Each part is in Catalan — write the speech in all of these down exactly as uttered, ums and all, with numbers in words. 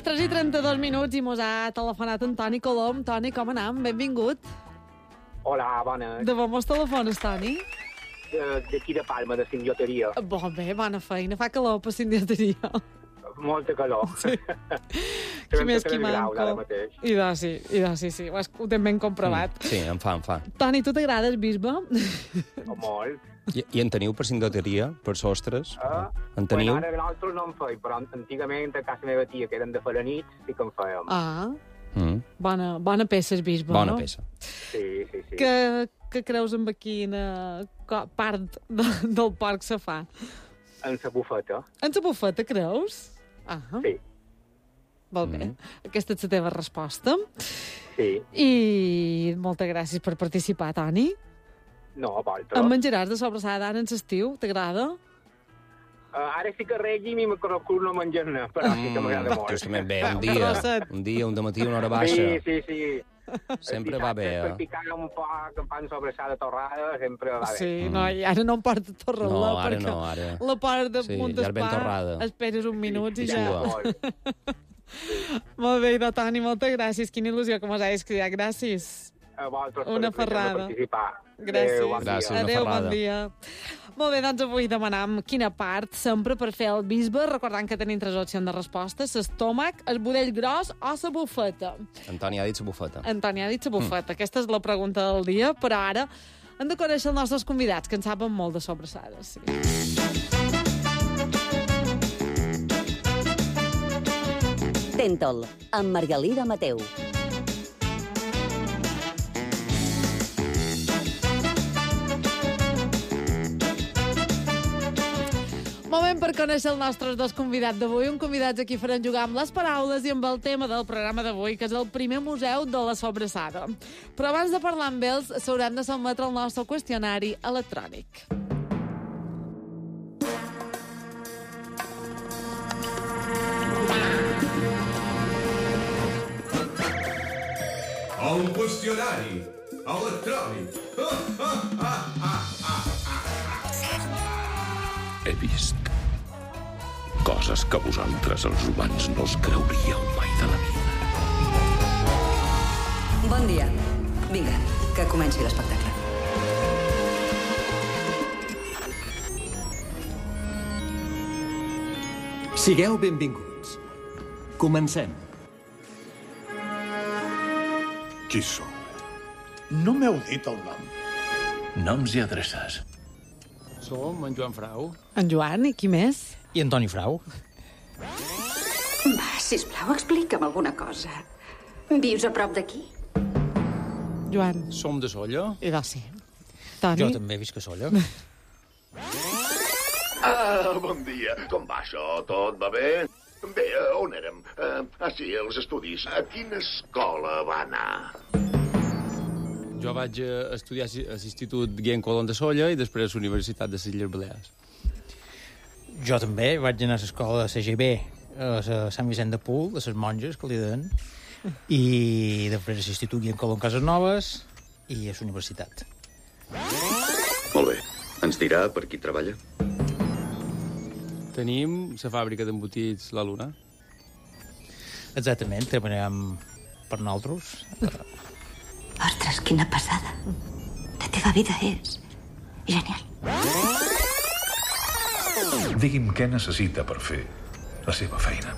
tres i trenta-dos minuts i mos ha telefonat en Toni Colom. Toni, com anam? Benvingut. Hola, bona. De on mos telefones, Toni? D'aquí de Palma, de Sindioteria. Bon, bé, bona feina. Fa calor per Sindioteria. Molta calor. Sí. Qui més qui manco. I de sí, i de sí, sí. Ho, has, ho tenen ben comprovat. Mm, sí, em fa, em fa. Toni, tu t'agrades, bisbe? Oh, molt. I, I en teniu per Sindioteria, per sostres? Uh, en teniu? Bueno, ara nosaltres no en feim, però antigament a casa meva tia, que eren de Faranit, sí que en fèiem. Ah, mm. bona, bona peça, és bisbe, bona no? Bona peça. Sí, sí, sí. Que, que creus amb quina part de, del porc se fa? En sa bufeta. En sa bufeta, creus? Ah. Sí. Molt bé. Mm. Aquesta és la teva resposta. Sí. I moltes gràcies per participar, Toni. No, a vosaltres. Em menjaràs de sobrassada ara en l'estiu? T'agrada? Uh, ara sí que règim i me procuro no menjar-ne, però mm, sí que m'agrada molt. Justament bé, un dia, un dia, un dematí, una hora baixa. Sí, sí, sí. Sempre va bé, eh? Per picar un poc, en fan sobrassada torrada, sempre va bé. Sí, mm. no, i ara no em porta torrada. No, ara no, ara. La part de sí, puntes ja ben torrada. Esperes un minut sí, i ja... sí. Molt bé, Toni, moltes gràcies. Quina il·lusió que mos hagis cridat. Gràcies. A vosaltres una per ferrada. participar. Gràcies. Adéu, bon Gràcies, dia. una Adéu, ferrada. bon dia. Molt bé, doncs avui demanam quina part sempre per fer el bisbe, recordant que tenim tres opcions de resposta: l'estómac, el budell gros o la bufeta. Antoni ha dit la bufeta. Antoni ha dit la bufeta. Mm. Aquesta és la pregunta del dia, però ara hem de conèixer els nostres convidats, que en saben molt de sobrassades. Sí. Tentol, amb Margalida Mateu. Moment per conèixer els nostres dos convidats d'avui. Un convidats a qui faran jugar amb les paraules i amb el tema del programa d'avui, que és el primer museu de la sobrassada. Però abans de parlar amb ells, s'hauran de sotmetre el nostre qüestionari electrònic. Un qüestionari electrònic. He vist coses que vosaltres, els humans, no us creuríeu mai de la vida. Bon dia. Vinga, que comenci l'espectacle. Sigueu benvinguts. Comencem. Qui sou? No m'heu dit el nom. Noms i adreces. Som en Joan Frau. En Joan, i qui més? I Antoni Frau. Va, sisplau, explica'm alguna cosa. Vius a prop d'aquí? Joan. Som de Solla. I doncs sí. Toni? Jo també visc a Solla. Ah, bon dia. Com va això? Tot va bé? Bé, on érem? Uh, ah, sí, als estudis. A quina escola va anar? Jo vaig estudiar a l'Institut Guillem Colom de Solla i després a la Universitat de les Illes Balears. Jo també vaig anar a l'escola de C G B, a Sant Vicent de Pul, a les monges, que li deien, i després a l'Institut Guillem Colom Casanovas i a la universitat. Molt bé. Ens dirà per qui treballa? Tenim la fàbrica d'embotits La Luna. Exactament, treballem per nosaltres. Ostres, quina passada. La teva vida és genial. Digui'm què necessita per fer la seva feina.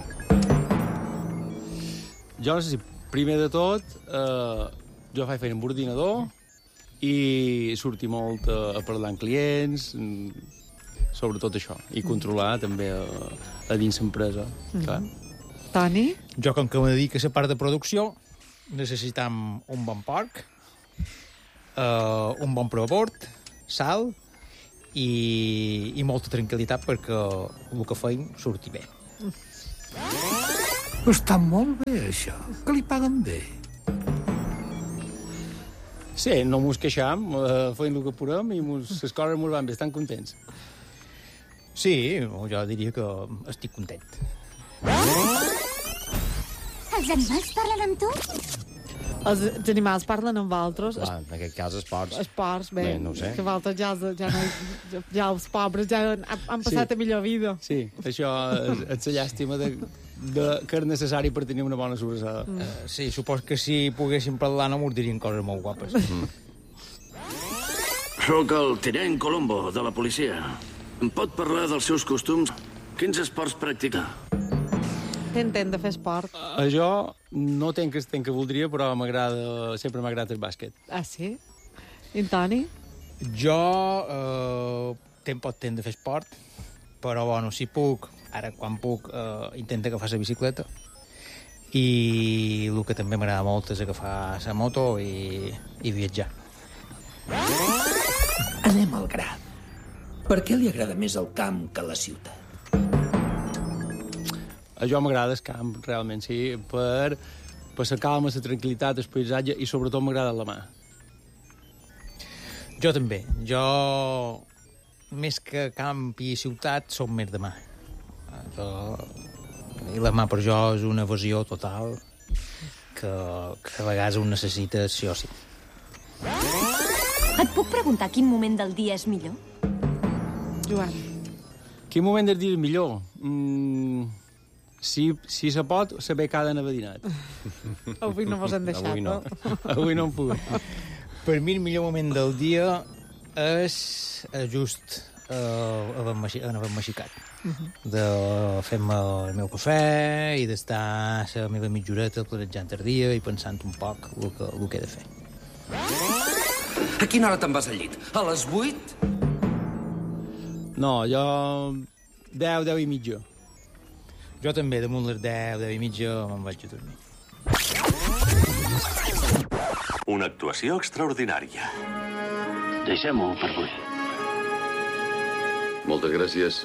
Jo no sé si, primer de tot, eh, jo faig feina amb ordinador i sortir molt a, a parlar amb clients, sobre tot això, i controlar també a, a dins l'empresa. Mm-hmm. Toni? Jo, com que me dedico a la part de producció, necessitam un bon porc, uh, un bon provabord, sal i, i molta tranquil·litat perquè el que feim surti bé. Està molt bé, això. Que li paguen bé. Sí, no mos queixam, eh, feim el que podem i mos, les coses mos van bé, estan contents. Sí, jo diria que estic content. Els animals parlen amb tu? Els, els animals parlen amb altres. Clar, en aquest cas, esports. Esports, bé, Bé, no ho sé. que altres ja, els, ja, no, ja els pobres ja han, han passat Sí. a millor vida. Sí, això és, és la llàstima de, de, que és necessari per tenir una bona sobrassada. Mm. Uh, sí, supos que si poguéssim parlar no mos dirien coses molt guapes. Mm. Soc el tinent Colombo, de la policia. Em pot parlar dels seus costums? Quins esports practica? T'entén de fer esport. Uh, jo no tenc el temps que voldria, però m'agrada, sempre m'ha agradat el bàsquet. Ah, sí? I en Toni? Jo eh, tenc poc temps de fer esport, però bueno, si puc, ara quan puc, eh, intento agafar la bicicleta. I el que també m'agrada molt és agafar la moto i, i viatjar. Anem al gra. Per què li agrada més el camp que la ciutat? A jo m'agrada el camp, realment, sí, per, per la calma, la tranquil·litat, el paisatge, i sobretot m'agrada la mà. Jo també. Jo, més que camp i ciutat, som més de mà. Jo, I la mà per jo és una evasió total que, que a vegades ho necessites sí o sí. Et puc preguntar quin moment del dia és millor? Joan. Quin moment del dia és millor? Mm, si, si se pot, saber cada navadinat. Avui no mos han deixat, Avui no. no? Avui no em puc. Per mi el millor moment del dia és just uh, haver-me haver aixicat. Uh -huh. De fer-me el meu cafè i d'estar a la meva mitjoreta planejant el dia i pensant un poc el que, el que he de fer. A quina hora te'n vas al llit? A les vuit? No, jo... deu, deu i mitja. Jo també, damunt les deu, deu i mitja, me'n vaig a dormir. Una actuació extraordinària. Deixem-ho per avui. Moltes gràcies.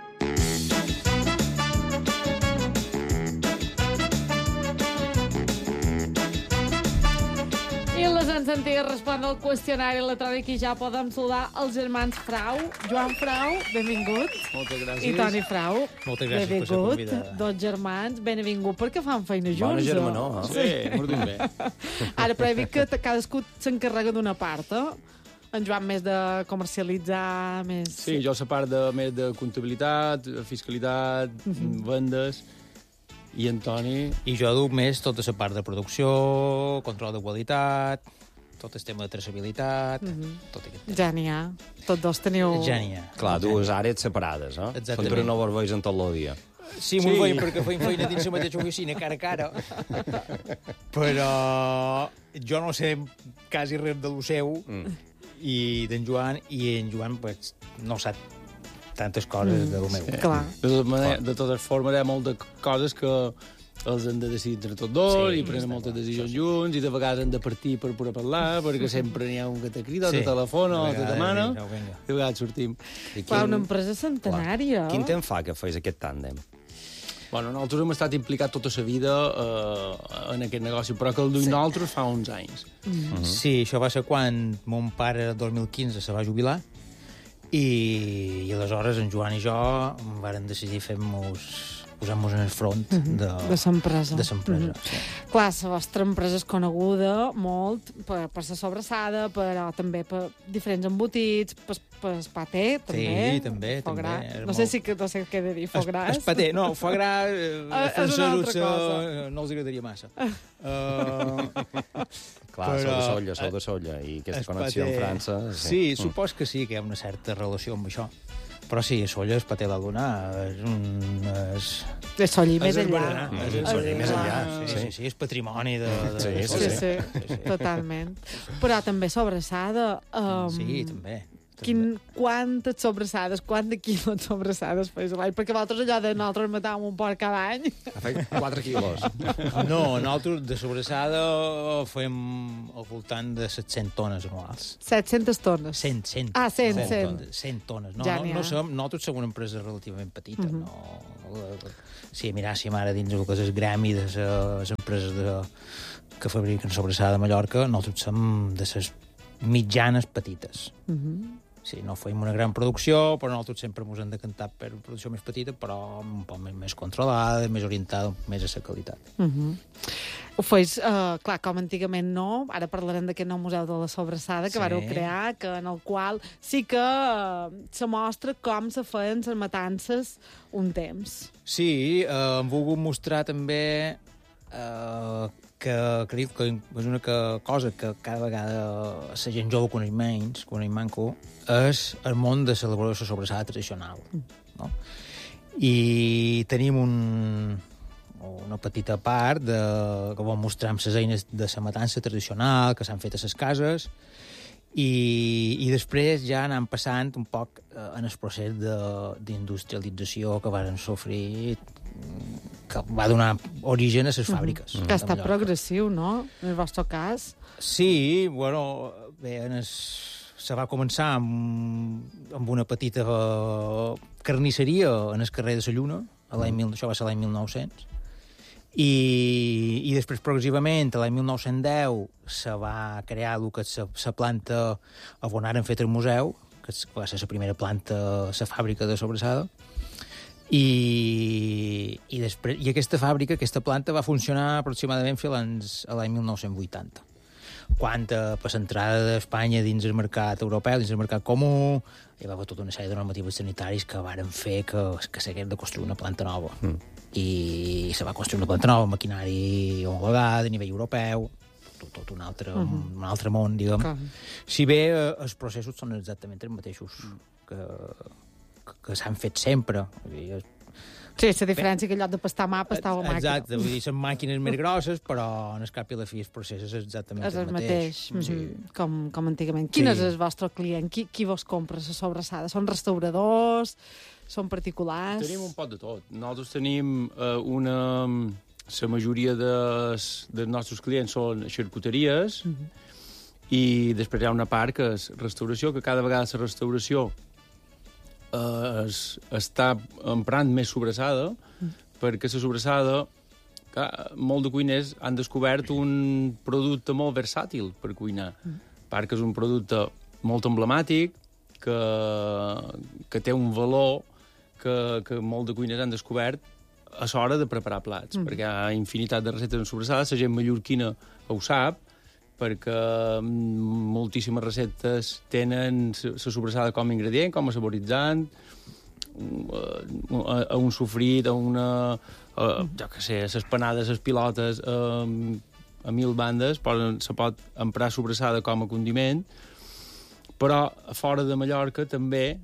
I les han sentit respondre al qüestionari electrònic i ja podem saludar els germans Frau. Joan Frau, benvingut. Moltes gràcies. I Toni Frau. Moltes gràcies per ser benvingut. convidada. Dos germans, benvingut, perquè fan feina junts. Bona germanor, o? eh? Sí, mordim bé. Ara, però he dit que cadascú s'encarrega d'una part, eh? En Joan més de comercialitzar, més... Sí, jo la part de, més de comptabilitat, fiscalitat, uh -huh. vendes, i en Toni... I jo duc més tota la part de producció, control de qualitat, tot el tema de traçabilitat, mm -hmm. tot aquest tema. Ja n'hi ha. Tots dos teniu... Ja n'hi ha. Clar, dues àrees separades, eh? Exactament. Sempre no vos veus en tot el dia. Sí, m'ho sí. veiem perquè feim feina dins la mateixa oficina, cara a cara. Però jo no sé quasi res de lo seu, mm. i d'en Joan, i en Joan pues, no sap tantes coses mm. de lo meu. Sí. Clar. De, tota manera, de totes formes, hi ha moltes coses que els han de decidir entre tots dos, sí, i prenen moltes decisions junts, i de vegades han de partir per poder parlar, perquè sempre n'hi ha un que te crida, o Sí. te telefona, o te demana, vinga, vinga. i de vegades sortim. I Clar, una empresa centenària. Quin temps fa que feis aquest tàndem? Bueno, nosaltres hem estat implicats tota la vida eh, en aquest negoci, però que el duim sí. nosaltres fa uns anys. Mm. Uh -huh. Sí, això va ser quan mon pare, el dos mil quinze, se va jubilar, i, i aleshores en Joan i jo vàrem decidir fer-nos posar-nos en el front de, de l'empresa. De l'empresa, Mhm. sí. Clar, la vostra empresa és coneguda molt per, per la sobrassada, però també per diferents embotits, per, per el paté, també. Sí, també, Foie també. gras. Era No molt- sé si que, no sé què he de dir, foie gras. Es paté, no, foie gras, eh, Ah, és en una altra salut, cosa. eh, no els agradaria massa. Uh, Clar, però, sou de Solla, sou de Solla, i aquesta connexió amb França... Sí, sí mm. supos que sí, que hi ha una certa relació amb això. Però sí, a Solla, el paté de la Luna és un... És, és Solla i més és enllà. Barberà, Mm. És És Solla i més clar. enllà. Sí, sí, sí, és patrimoni de... de Sí, de sí, Sí, Solla. sí, sí, sí, totalment. Però també sobrassada. Um, Sí, també. Quin, quantes sobrassades, quant de quilos de sobrassades feis a l'any? Perquè vosaltres allò de nosaltres matàvem un porc cada any. Feis quatre quilos. No, nosaltres de sobrassada fem al voltant de set-cents tones anuals. set-centes tones. cent, cent. Ah, cent, no, cent. cent tones. No, Ja no, n'hi no ha. som, nosaltres som una empresa relativament petita. Mhm. No, si miràssim ara dins el que és el gremi de les empreses de, que fabriquen sobrassada a Mallorca, nosaltres som de les mitjanes petites. Mhm. Sí, no fem una gran producció, però nosaltres sempre ens hem decantat per una producció més petita, però un poc més, més controlada, més orientada més a la qualitat. Uh -huh. Ho fes, uh, clar, com antigament no. Ara parlarem d'aquest nou museu de la Sobrassada que sí. vareu crear, que en el qual sí que uh, se mostra com se feien les matances un temps. Sí, uh, hem volgut mostrar també uh, que crec que és una que, cosa que cada vegada la gent jove coneix menys, coneix manco, és el món de celebració de la sobrassada tradicional. No? I tenim un... una petita part de, que vam mostrar amb les eines de la matança tradicional que s'han fet a les cases i, i després ja anant passant un poc eh, en el procés d'industrialització que van sofrir, que va donar origen a les fàbriques. Mm-hmm. Que ha estat progressiu, no?, en el vostre cas. Sí, bueno, bé, en el, se va començar amb, amb una petita uh, carnisseria en el carrer de la Lluna, a l'any, això va ser l'any mil nou-cents, I, i després progressivament a l'any mil nou-cents deu se va crear el que és la planta on ara han fet el museu, que va ser la primera planta, la fàbrica de sobrassada, i, i, després, i aquesta fàbrica, aquesta planta va funcionar aproximadament fins a l'any mil nou-cents vuitanta, quan eh, per l'entrada d'Espanya dins el mercat europeu, dins el mercat comú, hi va haver tota una sèrie de normatives sanitaris que varen fer que, que s'hagués de construir una planta nova. Mm. I se va construir una planta nova, maquinari homologada a nivell europeu, tot, tot un, altre, uh -huh. un altre món, diguem. Okay. Si bé eh, els processos són exactament els mateixos que, que, que s'han fet sempre. Sí, la diferència que en lloc de pastar mà, pastava màquina. Exacte, vull dir, són màquines més grosses, però en el cap i la fi el procés és exactament és el mateix. mateix. Sí. Mm-hmm. com, com antigament. Quin sí. és el vostre client? Qui, qui vos compra la sobrassada? Són restauradors? Són particulars? Tenim un pot de tot. Nosaltres tenim uh, una... La majoria dels, dels nostres clients són xarcuteries mm-hmm. i després hi ha una part que és restauració, que cada vegada la restauració Uh, es, està emprant més sobrassada mm. perquè la sobrassada, clar, molt de cuiners han descobert un producte molt versàtil per cuinar, mm. perquè és un producte molt emblemàtic que, que té un valor que, que molt de cuiners han descobert a l'hora de preparar plats, mm. perquè hi ha infinitat de receptes en sobrassada, la gent mallorquina ho sap, perquè moltíssimes receptes tenen la sobrassada com a ingredient, com a saboritzant, a, a un sofrit, a una... A, jo què sé, les panades, les pilotes, a, a mil bandes, poden, se pot emprar sobrassada com a condiment, però fora de Mallorca també,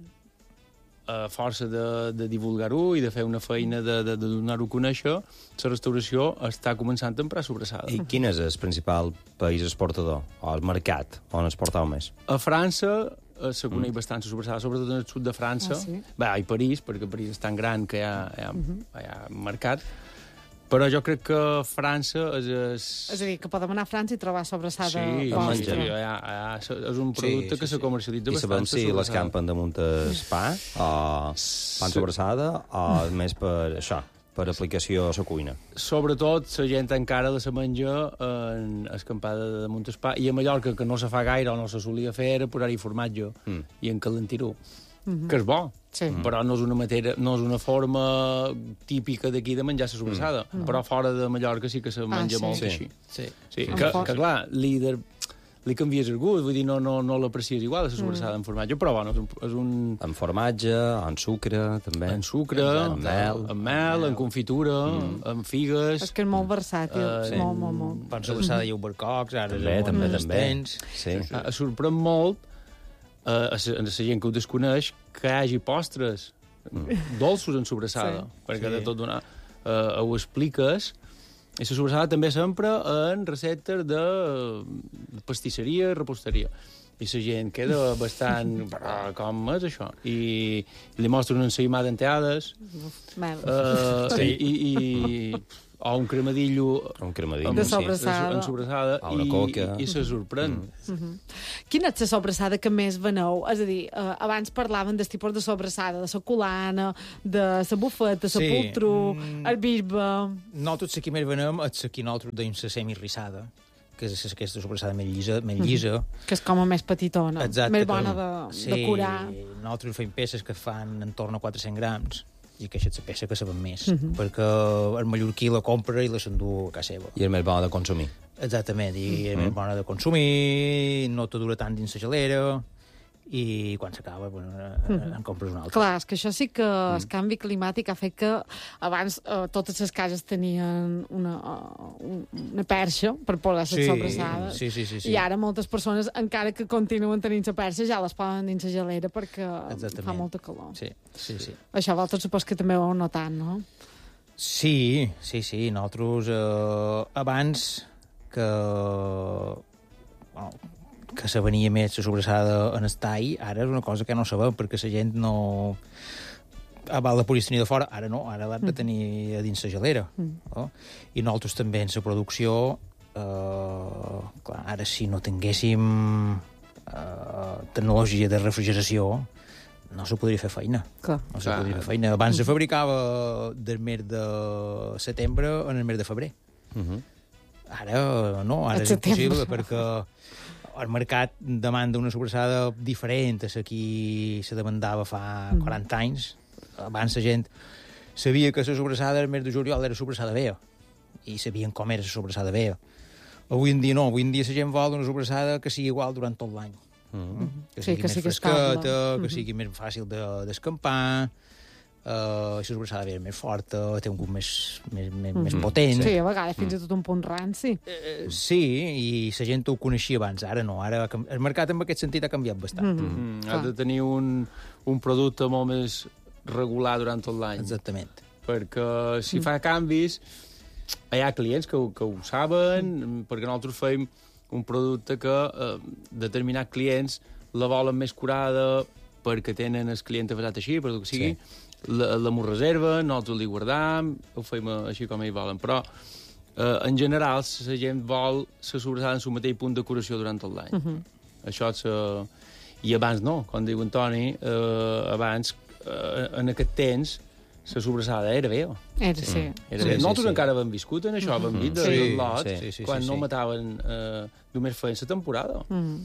a força de, de divulgar-ho i de fer una feina de, de, de donar-ho a conèixer, la restauració està començant a emprar sobrassada. I quin és el principal país exportador, o el mercat, on exporteu més? A França eh, se coneix mm. bastant la sobrassada, sobretot en el sud de França. Ah, sí? Bé, i París, perquè París és tan gran que hi ha, hi ha, mm-hmm. hi ha mercat. Però jo crec que França és... És, és a dir, que podem anar a França i trobar sobrassada sí, vostra. Sí, ja, ja, és un producte sí, sí, que se comercialitza sí. bastant. I sabem si l'escampen damunt el pa, o pan sobrassada, o més per això, per aplicació a la cuina. Sobretot, la gent encara la se menja en escampada damunt el pa, i a Mallorca, que no se fa gaire o no se solia fer, era posar-hi formatge mm. i encalentir-ho. Mm-hmm. Que és bo, sí. però no és, una matèria, no és una forma típica d'aquí de menjar la sobrassada, mm. però fora de Mallorca sí que se menja ah, sí. molt sí. així. Sí. Sí. Que, que clar, líder... li canvies el gust, vull dir, no, no, no l'aprecies igual, la sobrassada mm. en formatge, però bueno, és un, és un... En formatge, en sucre, també. En sucre, en mel, en, mel, en confitura, mm. en figues... És que és molt versàtil, uh, sí. molt, molt, molt. Pan sobrassada i albercocs, ara... També, també, també. Sí. Sí. Uh, sorprèn molt uh, a la gent que ho desconeix que hi hagi postres mm. dolços en sobrassada, sí. perquè sí. de tot donar... Uh, ho expliques... I la sobrassada també s'empra en receptes de pastisseria i reposteria. I la gent queda bastant... com és això? I li mostren un ensaïmà d'enteades. Uh, sí. I, i, o un cremadillo... Un cremadillo. De sobrassada. En sobrassada. O una coca. I, i se sorprèn. Mm. Mm-hmm. Quina és la sobrassada que més veneu? És a dir, uh, abans parlaven dels tipus de sobrassada, de la colana, de la bufeta, la sí. pultru, mm. el bisbe... Nosaltres aquí més venem és aquí nosaltres deim la semirrissada, que és aquesta sobrassada més llisa, més llisa. Mm. Que és com a més petitona, exacte, més bona de, sí, de curar. Nosaltres fem peces que fan en torn a quatre-cents grams, i aquesta és la peça que sabem més, Mhm. perquè el mallorquí la compra i la s'endú a casa seva. I és més bona de consumir. Exactament, i és Mhm. més bona de consumir, no te dura tant dins la gelera, i quan s'acaba, bueno, Mhm. en compres un altre. Clar, és que això sí que el canvi climàtic ha fet que abans eh, totes les cases tenien una, uh, una perxa per poder ser Sí, sobrassades. sí, sí, sí, sí. I ara moltes persones, encara que continuen tenint la perxa, ja les poden dins la gelera perquè Exactament. fa molta calor. Sí, sí, sí. Això vosaltres supos que també ho heu notat, no? Sí, sí, sí. Nosaltres, eh, abans que... Bueno, que se venia més la sobrassada en el tall, ara és una cosa que no sabem, perquè la gent no... Abans la podies tenir de fora, ara no, ara l'has de tenir a dins la gelera. Mm. No? I nosaltres també en la producció, eh, clar, ara si no tinguéssim eh, tecnologia de refrigeració, no se podria fer feina. Clar. No se Clar. podria fer feina. Abans se fabricava del mes de setembre en el mes de febrer. Mhm. Ara no, ara Al és setembre. impossible perquè el mercat demanda una sobrassada diferent a la que se demandava fa Mhm. quaranta anys. Abans la gent sabia que la sobrassada el mes de juliol era sobrassada vea i sabien com era la sobrassada vea. Avui en dia no, avui en dia la gent vol una sobrassada que sigui igual durant tot l'any. Mhm. Que Sí, sigui que més sigui fresqueta, estable. que Mhm. sigui més fàcil de- d'escampar, uh, la sobrassada vea és més forta, té un gust més, més, més, més Mhm. potent. Sí, a vegades fins i tot un punt ranci. Eh, Sí, i la gent ho coneixia abans, ara no. Ara ha cam- el mercat en aquest sentit ha canviat bastant. Mhm. Mm, has de tenir un, un producte molt més regular durant tot l'any. Exactament. Perquè si Mm. fa canvis, hi ha clients que, ho- que ho saben, mm. perquè nosaltres fem un producte que eh, determinats clients la volen més curada perquè tenen el client avasat així, per el que sigui, sí. la, la m'ho reserven, nosaltres li guardam, ho fem així com ells volen. Però, eh, en general, la gent vol la sobrassada en el mateix punt de curació durant tot l'any. Mhm. Això és... Uh, I abans no, com diu Antoni, uh, abans, uh, en aquest temps, la sobrassada era veo. Era, sí. Era Sí, sí, sí, Nosaltres sí. encara vam viscut en això, vam Mhm. dit de, Sí, del lot, sí, sí, sí, quan sí, no sí. mataven, eh, només feien la temporada. Mm.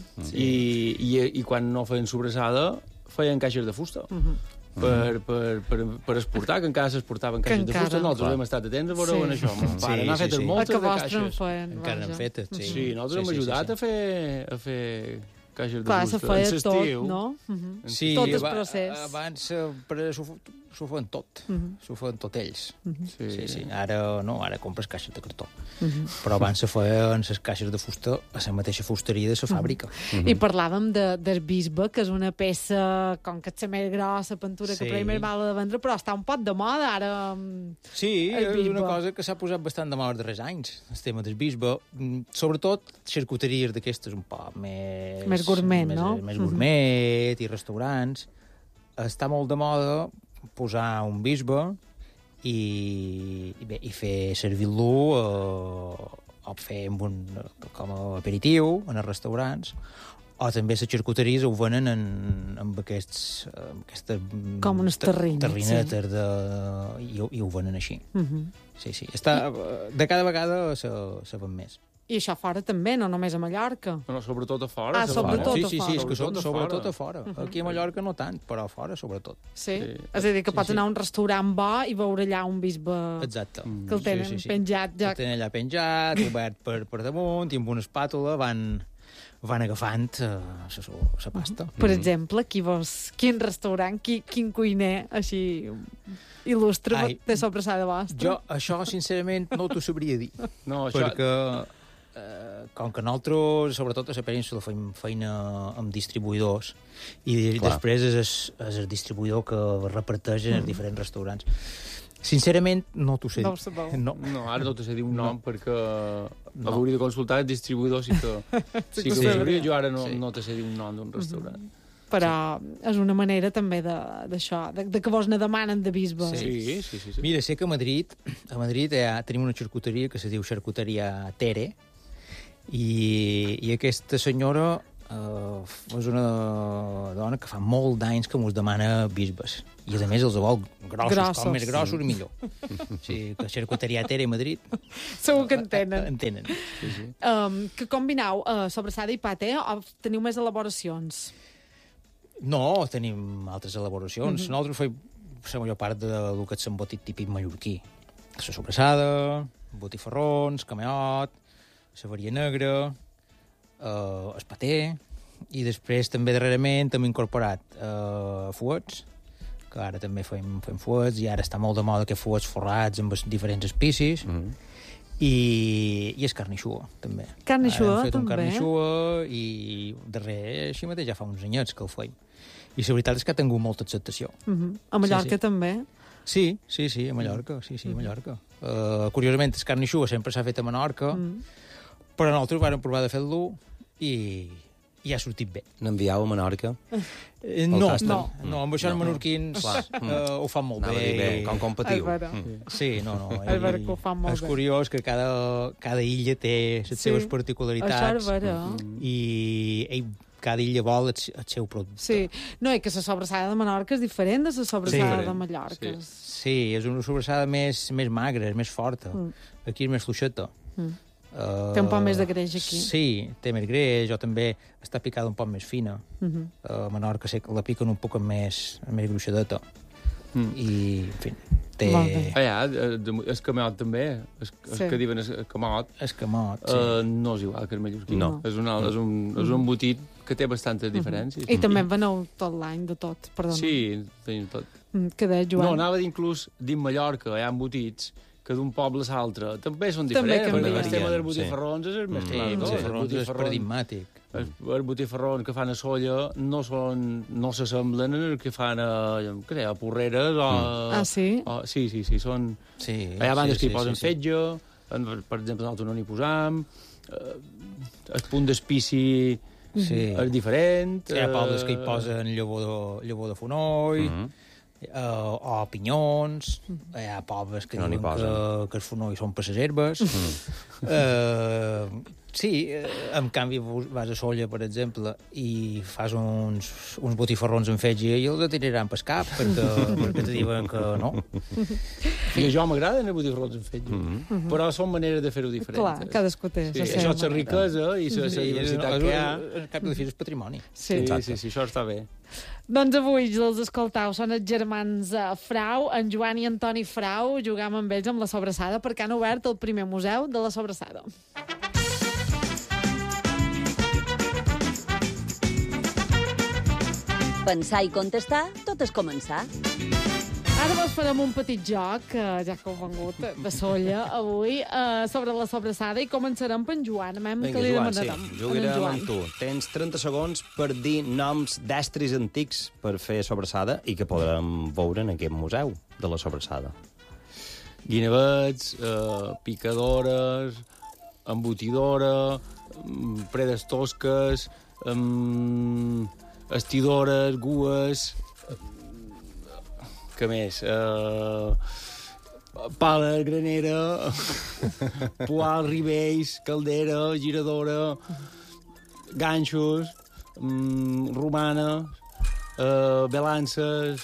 I, i, I quan no feien sobrassada, feien caixes de fusta. Mhm. Per, per, per, per exportar, que encara s'exportaven Que caixes de encara. fusta. Nosaltres Clar. hem estat atents a veure Sí. en això. Mon Sí, pare n'ha sí, fet sí. moltes El que de vostre en caixes. feien, Encara n'han vaja. fetes, sí. Sí, nosaltres hem sí, ajudat sí. a fer, a fer caixes de Clar, se fusta. feia En tot, l'estiu. no? Mhm. Sí, Tot el aba- procés. Abans eh, per- s'ho s'ho feien tot. Mhm. S'ho feien tot ells. Sí. Sí, sí. Ara no, ara compres caixes de cartó. Mhm. Però abans se feien les caixes de fusta a la mateixa fusteria de la fàbrica. I parlàvem de, del bisbe, que és una peça, com que és la més grossa, pintura Sí. que per més val de vendre, però està un pot de moda ara. mm, Sí, El és bisbe. una cosa que s'ha posat bastant de moda els darrers anys, el tema del bisbe. Mm, Sobretot xarcuteries d'aquestes un poc més... Més gourmet, més, no? Més Mhm. gourmet i restaurants. Està molt de moda posar un bisbe i, i, bé, i fer servir-lo eh, o fer amb un, com a aperitiu en els restaurants, o també les xarcuteries ho venen en, amb aquests, amb aquestes Com unes terrines, terrinetes sí. de, i, ho- i ho venen així. Mhm. Sí, sí. Està, de cada vegada se, se ven més. I això fora també, no només a Mallorca. No, sobretot a fora. Ah, se sobretot fa. sí, sí, sí, és que Sobretot són, a sobretot fora. a fora. Mhm. Aquí a Mallorca no tant, però a fora sobretot. Sí? Sí. És a dir, que Sí, pots sí. anar a un restaurant bo i veure allà un bisbe Exacte. que el tenen Sí, sí, sí. penjat ja. El tenen allà penjat, obert per, per damunt, i amb una espàtula van, van agafant uh, la pasta. Per exemple, qui vos, quin restaurant, qui, quin cuiner així il·lustre Ai, de sobrassada vostra? Jo, això, sincerament, no t'ho sabria dir. No, això... Perquè, eh, com que nosaltres, sobretot a la península, fem feina amb distribuïdors, i Clar. després és, el- és el distribuïdor que reparteix en els diferents restaurants. Sincerament, no t'ho sé No ho dir. sabeu. No. No, ara no te sé dir un nom No. perquè No. hauria de consultar el distribuïdor, sí que, sí que Sí. ho sabria. Jo ara no, Sí. no te sé dir un nom d'un restaurant. Però és una manera també de- d'això, de, de, de que vos ne demanen de bisbe. Sí, sí, sí. sí. Mira, sé que a Madrid, a Madrid ha, tenim una xarcuteria que se diu xarcuteria Tere, i, i aquesta senyora eh, és una dona que fa molt d'anys que mos demana bisbes. I, a més, els vol grossos, Grossos. com més grossos, millor. O sigui, que xarcuteria Tere a Madrid Segur que en tenen. en tenen. sí, sí. Um, que combinau uh, sobrassada i paté o teniu més elaboracions? No, tenim altres elaboracions. Mm -hmm. Nosaltres fem la major part del que és l'embotit típic mallorquí. La sobrassada, botifarrons, cameot, la varia negra, eh, el paté, i després també darrerament hem incorporat eh, fuets, que ara també fem, fem fuets, i ara està molt de moda que fuets forrats amb diferents espicis, mm -hmm. i, i és carnixua, també. Carnixua, hem fet també. un carnixua, i darrer, així mateix, ja fa uns anyets que el feim. I la veritat és que ha tingut molta acceptació. Uh -huh. A Mallorca sí, sí. també? Sí, sí, sí, a Mallorca, sí, sí, a Mallorca. Uh, curiosament, el carnixua sempre s'ha fet a Menorca, mm. però nosaltres vam provar de fer-lo i, i ha sortit bé. N'enviau a Menorca? Eh, no, no, no, amb això els no. menorquins no. uh, ho fan molt Anava bé. bé. Com competiu. Mm. Sí, no, no. És vera que ho fan molt és bé. És curiós que cada, cada illa té les sí, seves particularitats. Això és vera. I ell, cada illa vol el, el seu producte. Sí, no, i que la sobrassada de Menorca és diferent de la sobrassada sí, de Mallorca. Sí. sí, és una sobrassada més, més magra, és més forta. Mm. Aquí és més fluixeta. Mm. Uh, té un poc més de greix aquí. Sí, té més greix, o també està picada un poc més fina. Uh -huh. uh, a Menorca sé que la piquen un poc més, més gruixadeta. Mm. I, en fi, té... Ah, ja, el cameot també, el sí. que diuen el cameot. El cameot, sí. Uh, no és igual que el mallorquí. No. És, una, és, un, és un embotit que té bastantes diferències. I també en veneu tot l'any, de tot, perdona. Sí, tenim tot. Que deia Joan. No, anava d'inclús, dins Mallorca, hi ha embotits que d'un poble a l'altre també són diferents, també perquè el tema dels botifarrons sí. és el més sí, clar. Sí, els botifarrons és paradigmàtic. Els, els botifarrons que fan a Solla no són, no s'assemblen als que fan a, què sé, a Porreres o... Mm. Ah, sí? O, sí, sí, sí, són... Sí, hi ha bandes sí, que hi posen sí, sí. fetge, per exemple, nosaltres no n'hi posam, eh, el punt d'espici sí. és diferent. Hi ha pobles que hi posen llavor de, llavor de fonoll, mm -hmm. Uh, o pinyons, hi ha pobles que, que diuen no que, que els fonolls són per les herbes. Mm. Uh, sí, en canvi vas a Solla, per exemple, i fas uns, uns botifarrons en fetge i els tiraran pel cap perquè, perquè te diuen que no. I a jo m'agraden els botifarrons en fetge, mm -hmm. però són maneres de fer-ho diferents. Clar, cadascú té. Sí, això és la riquesa i la sí, diversitat és, que hi ha. En cap de fi és patrimoni. Sí, sí, sí, sí, això està bé. Doncs avui els escoltau són els germans Frau, en Joan i Antoni Frau. Jugam amb ells amb la sobrassada perquè han obert el primer museu de la sobrassada. Pensar i contestar, tot és començar. Ara vos farem un petit joc, eh, ja que heu vengut de Solla avui, eh, sobre la sobrassada, i començarem per en Joan. Amem Vinga, que li Joan, demanarem. sí. Jugarem amb tu. Tens trenta segons per dir noms d'estris antics per fer sobrassada i que podrem veure en aquest museu de la sobrassada. Guinevets, eh, picadores, embotidora, predes tosques, eh, estidores, gues... Què més? Uh, pala, granera, poal, ribells, caldera, giradora, ganxos, um, romanes, uh, balances...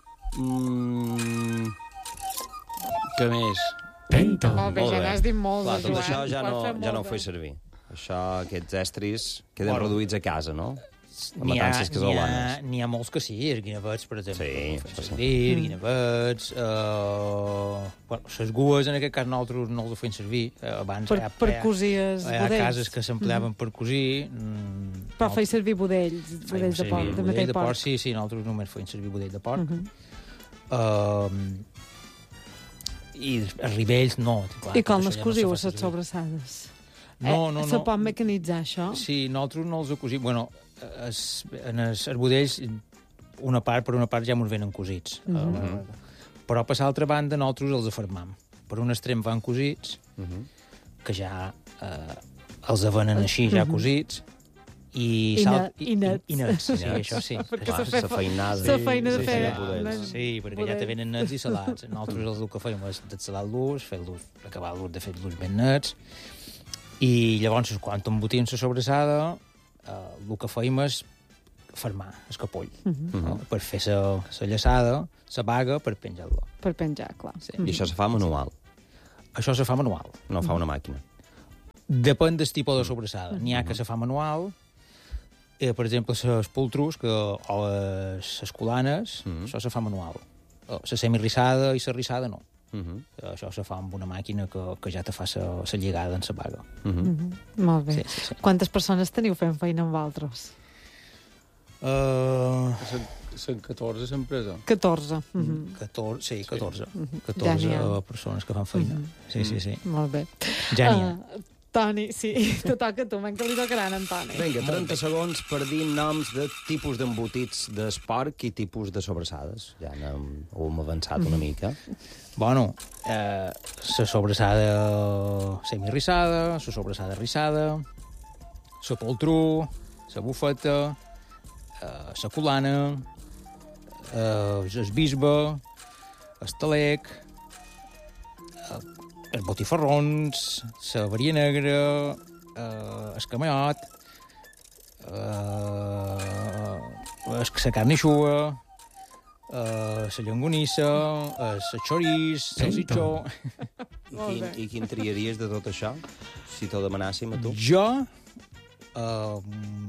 Um, què més? Penta. Molt bé, ja n'has dit molt, Clar, tot Joan. això ja no, ja no ho bé. faig servir. Això, aquests estris, queden Bueno. reduïts a casa, no? N'hi ha, Matances casolanes. n'hi ha molts que sí, els guinevets, per exemple. Sí, sí, sí. servir, mm. guinevets... Uh, bueno, les gues, en aquest cas, nosaltres no els fem servir. Uh, abans Per, hi ha, per hi ha, cosir els hi ha budells. cases que s'empleaven mm. per cosir. Mm, Però feia servir budells, budells de porc, de budell mateix de porc. porc. Sí, sí, nosaltres només feim servir budell de porc. Mm -hmm. uh, I els rivells, no. Clar, I com tot es això ja cosiu, no les se fa servir. sobrassades? No, eh, no, se no. pot mecanitzar, això? Sí, nosaltres no els cosim. Bueno, es, en els, els budells, una part per una part ja mos venen cosits. Mm -hmm. uh, però per l'altra banda nosaltres els afermam. Per un extrem van cosits, mm -hmm. que ja uh, els venen així, ja cosits, i... I, salt, i, i nets. I, i nets, sí, això sí. Perquè Clar, se la feinada. La feina de sí, fer... sí, sí, perquè ja te venen nets i salats. Nosaltres el que fèiem és dessalar-los, fer-los, acabar-los de fer-los ben nets, i llavors, quan embotim la sobrassada, eh, el que fèiem és fermar el capoll, uh -huh. no? Per fer la llaçada, la baga, per penjar-la. Per penjar, clar. Sí. I això se fa manual? Això se fa manual. No fa una màquina? Depèn del tipus de sobrassada. N'hi ha que se fa manual, eh, per exemple, les poltrus que, o les escolanes, mm -hmm. això se fa manual. la semirrissada i la rissada no. Uh -huh. Això se fa amb una màquina que, que ja te fa la lligada en la vaga. Uh -huh. Uh -huh. Molt bé. Sí, sí, sí. Quantes persones teniu fent feina amb vosaltres? Uh... Són catorze l'empresa. catorze. Uh -huh. catorze. Sí, catorze. Uh -huh. catorze ja persones que fan feina. Uh -huh. Sí, sí, sí. Molt bé. Ja n'hi ha. Uh, Toni, sí, te toca a tu, menys que li tocaran en Toni. Vinga, trenta segons per dir noms de tipus d'embotits d'esporc i tipus de sobrassades. Ja n'hem, ho hem avançat una mica. Bueno, eh, la sobrassada semirrissada, la sobrassada rissada, la poltrú, la bufeta, eh, la colana, eh, el bisbe, el talec, eh, els botifarrons, la varia negra, eh, el camallot, eh, la carn eixuga, Uh, la llonganissa, uh, el xorís, el salsitxó... I quin, I quin triaries de tot això, si t'ho demanàssim a tu? Jo, uh,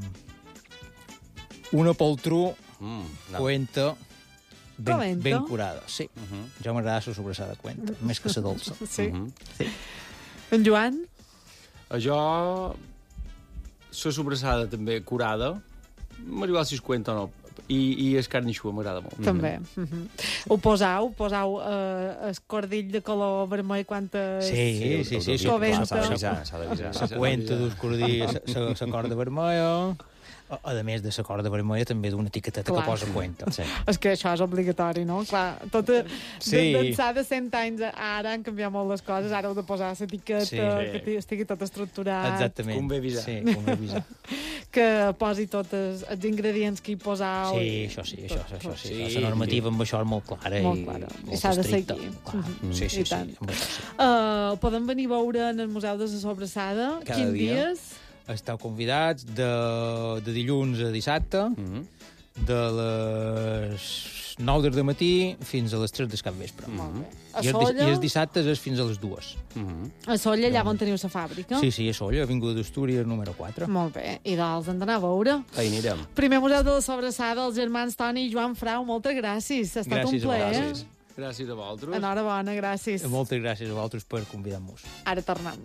una poltrú mm, no. cuenta ben, Cuento? ben curada. Sí, uh -huh. jo m'agrada la sobrassada cuenta, més que la dolça. Sí. Uh -huh. Sí. En Joan? A jo, la sobrassada també curada, m'arriba als cinquanta o no, i, i el carn eixuga m'agrada molt. També. Mm -hmm. Ho posau, posau eh, el cordill de color vermell quan es... Sí, sí, sí. S'ha d'avisar, s'ha d'avisar. La cuenta del cordill, la corda vermella... A, a més de la corda vermella, també d'una etiqueteta Clar. que posa cuenta. Sí. És que això és obligatori, no? Clar, tot Sí. d'ençà de cent anys ara han canviat molt les coses, ara heu de posar l'etiqueta, Sí. que estigui tot estructurat. Exactament. Convé avisar. Sí, convé avisar. Que posi tots els, els ingredients que hi posau. Sí, i... això sí, això, això, això sí. Sí, La normativa amb això és molt clara Molt i clara. I molt s'ha de estricta. seguir. Clar. Mhm. Sí, sí, I sí, tant. amb això sí. Uh, podem venir a veure en el Museu de la Sobrassada. Cada Quins dia. dies? Esteu convidats de, de dilluns a dissabte, Uh -huh. de les nou del matí fins a les tres del capvespre. Uh -huh. A I, el, Solla? I els dissabtes és fins a les dues. Uh -huh. A Solla, allà on teniu la fàbrica. Sí, sí, a Solla, Avinguda d'Astúries, número quatre. Molt bé. I doncs hem d'anar a veure. Ahí anirem. Primer Museu de la Sobrassada, els germans Toni i Joan Frau, moltes gràcies. Ha estat Gràcies un a plaer. vosaltres. Gràcies a vosaltres. Enhorabona, gràcies. Moltes gràcies a vosaltres per convidar-nos. Ara tornem.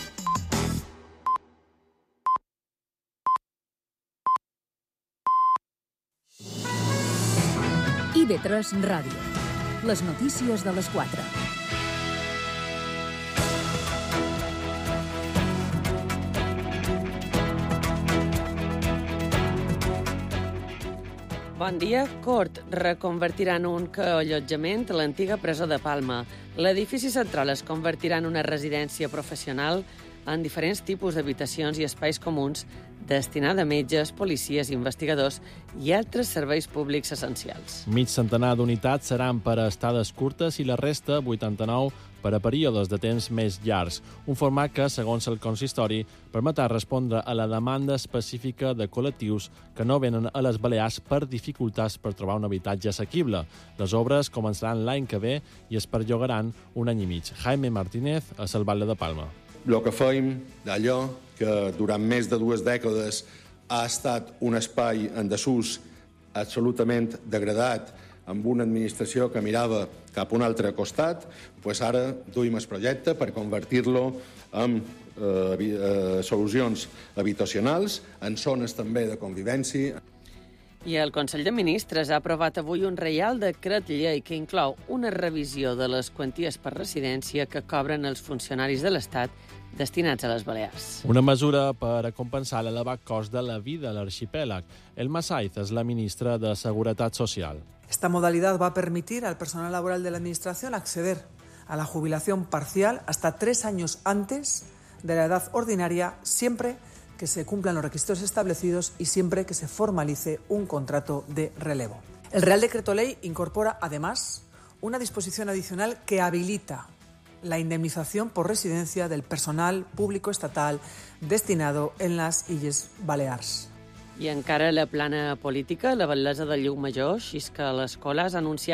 I V tres Ràdio. Les notícies de les quatre. Bon dia. Cort reconvertirà en un allotjament l'antiga presó de Palma. L'edifici central es convertirà en una residència professional en diferents tipus d'habitacions i espais comuns destinada a metges, policies, investigadors i altres serveis públics essencials. Mig centenar d'unitats seran per a estades curtes i la resta, vuitanta-nou, per a períodes de temps més llargs. Un format que, segons el consistori, permetrà respondre a la demanda específica de col·lectius que no venen a les Balears per dificultats per trobar un habitatge assequible. Les obres començaran l'any que ve i es perllongaran un any i mig. Jaime Martínez, a Salvatge de Palma. El que fèiem d'allò que durant més de dues dècades ha estat un espai en desús absolutament degradat, amb una administració que mirava cap a un altre costat, doncs ara duim el projecte per convertir-lo en eh, eh, solucions habitacionals, en zones també de convivència. I el Consell de Ministres ha aprovat avui un reial decret llei que inclou una revisió de les quanties per residència que cobren els funcionaris de l'Estat destinats a les Balears. Una mesura per a compensar l'elevat cost de la vida a l'arxipèlag. Elma Saiz és la ministra de Seguretat Social. Esta modalidad va a permitir al personal laboral de la Administración acceder a la jubilación parcial hasta tres años antes de la edad ordinaria, siempre que se cumplan los requisitos establecidos y siempre que se formalice un contrato de relevo. El Real Decreto Ley incorpora, además, una disposición adicional que habilita la indemnización por residencia del personal público estatal destinado en las Illes Balears. I encara la plana política, la batllessa de Llucmajor, així que l'escola ha anunciat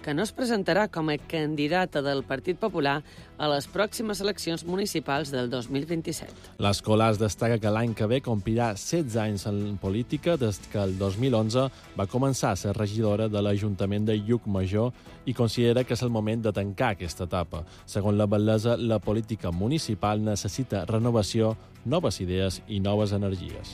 que no es presentarà com a candidata del Partit Popular a les pròximes eleccions municipals del dos mil vint-i-set. L'Escolàs destaca que l'any que ve complirà setze anys en política des que el dos mil onze va començar a ser regidora de l'Ajuntament de Llucmajor i considera que és el moment de tancar aquesta etapa. Segons la Batlesa, la política municipal necessita renovació, noves idees i noves energies.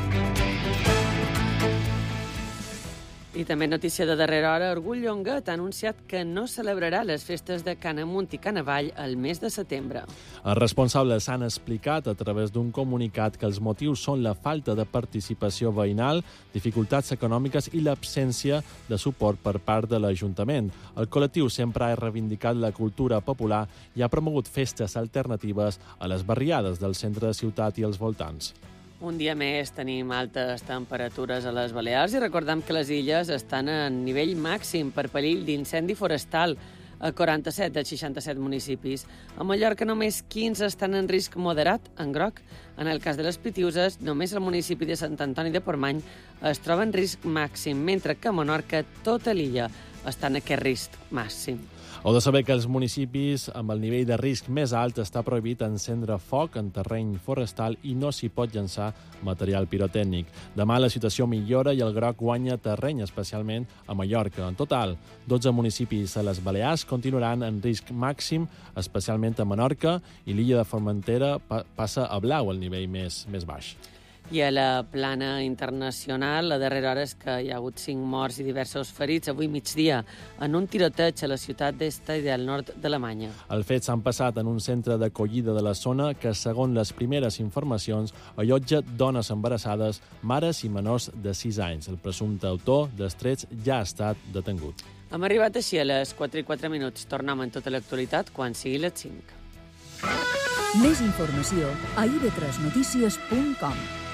I també notícia de darrera hora, Orgull Llonguet ha anunciat que no celebrarà les festes de Canamunt i Canavall el mes de setembre. Els responsables han explicat a través d'un comunicat que els motius són la falta de participació veïnal, dificultats econòmiques i l'absència de suport per part de l'Ajuntament. El col·lectiu sempre ha reivindicat la cultura popular i ha promogut festes alternatives a les barriades del centre de ciutat i els voltants. Un dia més tenim altes temperatures a les Balears i recordem que les illes estan en nivell màxim per perill d'incendi forestal a quaranta-set dels seixanta-set municipis. A Mallorca només quinze estan en risc moderat, en groc. En el cas de les Pitiuses, només el municipi de Sant Antoni de Portmany es troba en risc màxim, mentre que a Menorca tota l'illa està en aquest risc màxim. Heu de saber que els municipis amb el nivell de risc més alt està prohibit encendre foc en terreny forestal i no s'hi pot llançar material pirotècnic. Demà la situació millora i el groc guanya terreny, especialment a Mallorca. En total, dotze municipis a les Balears continuaran en risc màxim, especialment a Menorca, i l'illa de Formentera pa- passa a blau, el nivell més, més baix. I a la plana internacional, la darrera hora és que hi ha hagut cinc morts i diversos ferits avui migdia en un tiroteig a la ciutat d'Estadi del nord d'Alemanya. Els fets s'han passat en un centre d'acollida de la zona que, segons les primeres informacions, allotja dones embarassades, mares i menors de sis anys. El presumpte autor dels trets ja ha estat detengut. Hem arribat així a les quatre i quatre minuts. Tornem en tota l'actualitat quan sigui les cinc. Més informació a i ve tres notícies punt com.